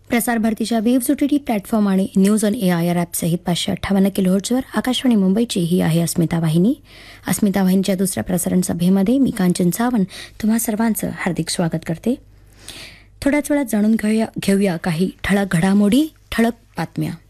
प्रसार भारतीच्या waves OTT platform आणि न्यूज ऑन AIR या ॲपसहित 558 किलोहर्ट्झवर आकाशवाणी मुंबईची ही आहे अस्मिता वाहिनी. अस्मिता वाहिनीच्या दुसऱ्या प्रसारण सभेमध्ये मी कांचन सावंत तुम्हा सर्वांचं हार्दिक स्वागत करते. थोड्याच वेळात जाणून घेऊया काही ठळक घडामोडी, ठळक बातम्या.